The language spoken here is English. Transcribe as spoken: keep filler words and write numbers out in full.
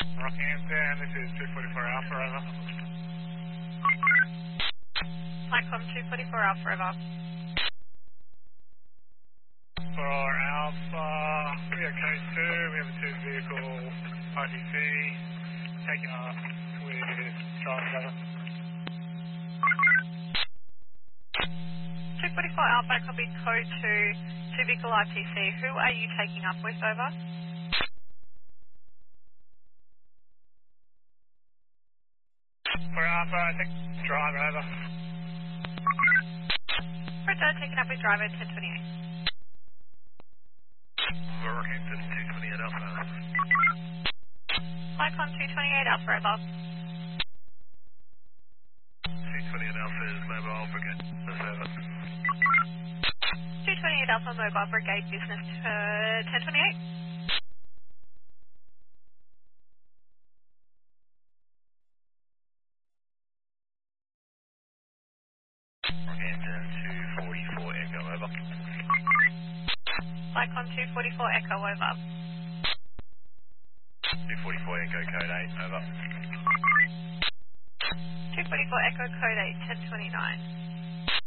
Rockhampton, this is two forty-four Alpha, over. Flightcom two forty-four Alpha, over. For Alpha, we have code two, we have a two vehicle R T C taking off with Charles, over. two forty-four Alpha, copy code two, two vehicle I T C. Who are you taking up with, over? For Alpha, I think driver, over. Roger, taking up with driver ten twenty-eight. Rockhampton, two twenty-eight Alpha. Flightcom two twenty-eight Alpha, over. two twenty-eight Alpha is mobile Alpha, good. That's over. two twenty-eight Alpha Mobile Brigade Business uh, ten twenty-eight. Rockhampton, two forty-four Echo, over. Flightcom two forty-four Echo, over. two forty-four Echo, code eight, over. two forty-four Echo, code eight, ten twenty-nine.